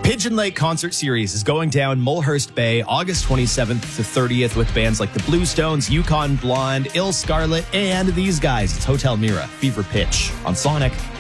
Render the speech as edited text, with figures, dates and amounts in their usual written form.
Pigeon Lake Concert Series is going down Mulhurst Bay August 27th to 30th with bands like the Bluestones, Yukon Blonde, Ill Scarlet, and these guys. It's Hotel Mira, Fever Pitch on Sonic.